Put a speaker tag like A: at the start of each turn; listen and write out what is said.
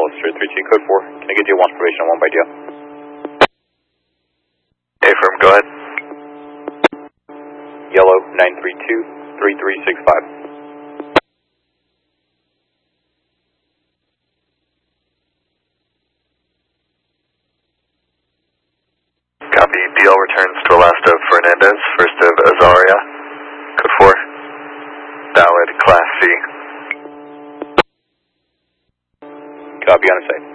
A: Hollister 32, code 4. Can I get you 1 probation on 1 by deal?
B: Affirm, go ahead.
A: Yellow 932-3365.
B: Copy. DL returns to Alasto Fernandez, first of Azaria. Code 4. Valid, Class C.
A: Copy on site.